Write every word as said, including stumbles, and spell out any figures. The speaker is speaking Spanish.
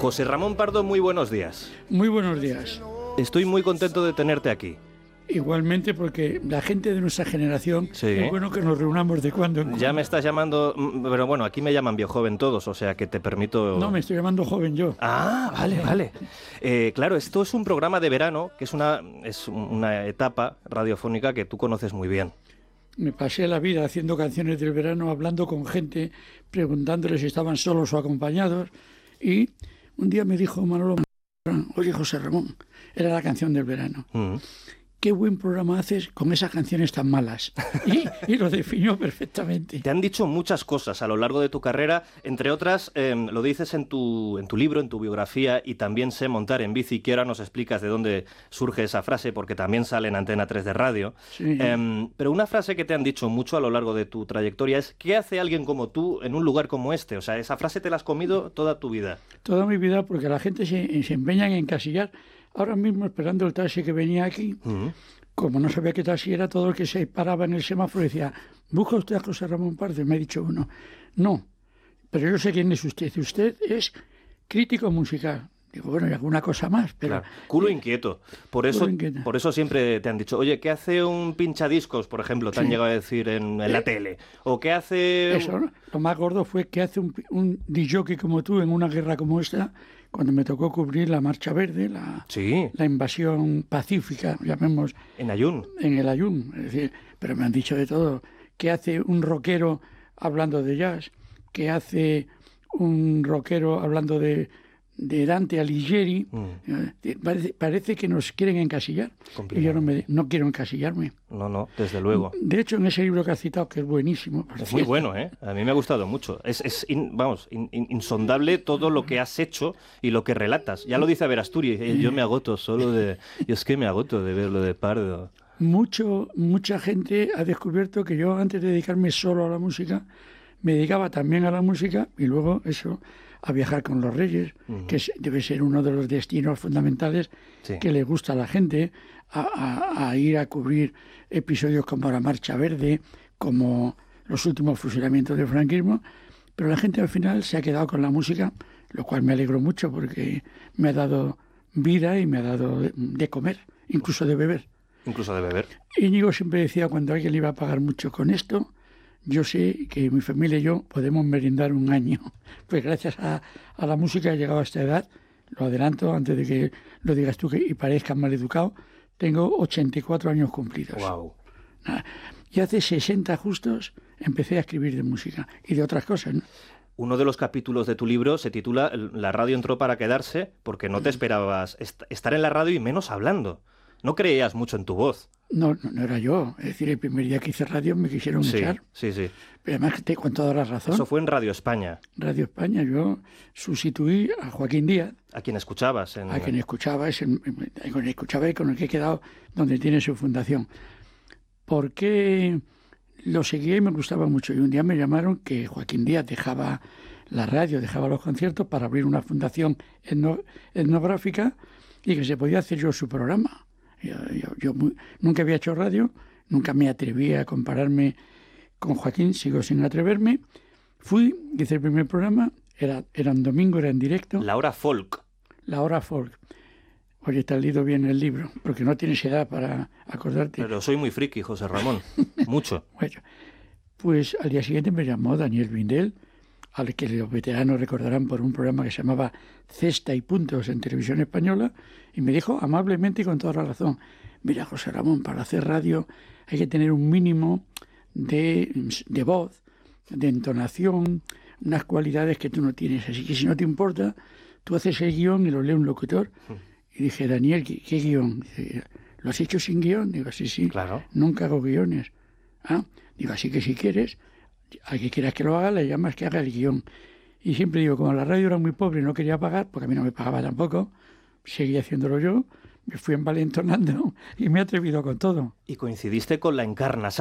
José Ramón Pardo, muy buenos días. Muy buenos días. Estoy muy contento de tenerte aquí. Igualmente, porque la gente de nuestra generación, sí. Es bueno que nos reunamos de cuando en cuando. Ya me estás llamando, pero bueno, aquí me llaman viejoven todos, o sea que te permito... No, me estoy llamando joven yo. Ah, vale, vale. Eh, claro, esto es un programa de verano, que es una, es una etapa radiofónica que tú conoces muy bien. Me pasé la vida haciendo canciones del verano, hablando con gente, preguntándoles si estaban solos o acompañados, y un día me dijo Manolo, oye José Ramón, era la canción del verano. Mm. Qué buen programa haces con esas canciones tan malas. Y, y lo definió perfectamente. Te han dicho muchas cosas a lo largo de tu carrera, entre otras, eh, lo dices en tu, en tu libro, en tu biografía, y también sé montar en bici, que ahora nos explicas de dónde surge esa frase, porque también sale en Antena tres de radio. Sí. Eh, pero una frase que te han dicho mucho a lo largo de tu trayectoria es, ¿qué hace alguien como tú en un lugar como este? O sea, esa frase te la has comido toda tu vida. Toda mi vida, porque la gente se, se empeña en encasillar. Ahora mismo, esperando el taxi que venía aquí, uh-huh. Como no sabía qué taxi era, todo el que se paraba en el semáforo decía, ¿busca usted a José Ramón Pardo? Y me ha dicho uno, no, pero yo sé quién es usted. Usted es crítico musical. Digo, bueno, y alguna cosa más, pero... Claro. Culo inquieto. Por eso, inquieto. Por eso siempre te han dicho, oye, ¿qué hace un pinchadiscos, por ejemplo? Te sí. han llegado a decir en, en la eh, tele. O ¿qué hace...? Eso, ¿no? Lo más gordo fue ¿qué hace un, un disjockey como tú en una guerra como esta? Cuando me tocó cubrir la Marcha Verde, la, sí. la invasión pacífica, llamemos... En Ayun. En el Ayun. Es decir, pero me han dicho de todo. ¿Qué hace un rockero hablando de jazz? ¿Qué hace un rockero hablando de... de Dante Alighieri? Mm. Parece, parece que nos quieren encasillar. Y yo no, me, no quiero encasillarme. No, no, desde luego. De hecho, en ese libro que has citado, que es buenísimo... Es muy bueno, ¿eh? A mí me ha gustado mucho. Es, es in, vamos, in, in, insondable todo lo que has hecho y lo que relatas. Ya lo dice Verasturi, eh, yo me agoto solo de... Yo es que me agoto de ver lo de Pardo. Mucho, mucha gente ha descubierto que yo, antes de dedicarme solo a la música, me dedicaba también a la música y luego eso... a viajar con los Reyes, uh-huh. que es, debe ser uno de los destinos fundamentales sí. que le gusta a la gente, a, a, a ir a cubrir episodios como la Marcha Verde, como los últimos fusilamientos del franquismo, pero la gente al final se ha quedado con la música, lo cual me alegro mucho porque me ha dado vida y me ha dado de, de comer, incluso de beber. Incluso de beber. Íñigo siempre decía, cuando alguien le iba a pagar mucho con esto, yo sé que mi familia y yo podemos merendar un año. Pues gracias a, a la música he llegado a esta edad. Lo adelanto antes de que lo digas tú que, y parezcas mal educado. Tengo ochenta y cuatro años cumplidos. Wow. Y hace sesenta justos empecé a escribir de música y de otras cosas, ¿no? Uno de los capítulos de tu libro se titula La radio entró para quedarse, porque no te esperabas est- estar en la radio y menos hablando. No creías mucho en tu voz. No, no, no era yo. Es decir, el primer día que hice radio me quisieron sí, echar. Sí, sí. Pero además, te, con toda la razón. Eso fue en Radio España. Radio España. Yo sustituí a Joaquín Díaz. ¿A quien escuchabas? En... A quien escuchaba, es el, a quien escuchaba y con el que he quedado donde tiene su fundación. Porque lo seguía y me gustaba mucho. Y un día me llamaron que Joaquín Díaz dejaba la radio, dejaba los conciertos para abrir una fundación etno, etnográfica y que se podía hacer yo su programa. Yo, yo, yo muy, nunca había hecho radio, nunca me atreví a compararme con Joaquín, sigo sin atreverme. Fui, hice el primer programa, era, era un domingo, era en directo. La hora folk. La hora folk. Oye, te has leído bien el libro, porque no tienes edad para acordarte. Pero soy muy friki, José Ramón, mucho. Bueno, pues al día siguiente me llamó Daniel Vindel, al que los veteranos recordarán por un programa que se llamaba Cesta y Puntos en Televisión Española, y me dijo amablemente y con toda la razón, mira, José Ramón, para hacer radio hay que tener un mínimo de, de voz, de entonación, unas cualidades que tú no tienes, así que si no te importa, tú haces el guión y lo lee un locutor. Y dije, Daniel, ¿qué, qué guión? Dice, ¿lo has hecho sin guión? Digo, sí, sí, claro. Nunca hago guiones. ¿Ah? Digo, así que si quieres, al que quieras que lo haga, le llamas que haga el guión. Y siempre digo, como la radio era muy pobre y no quería pagar, porque a mí no me pagaba tampoco, seguí haciéndolo yo, me fui envalentonando y me he atrevido con todo. Y coincidiste con la encarnación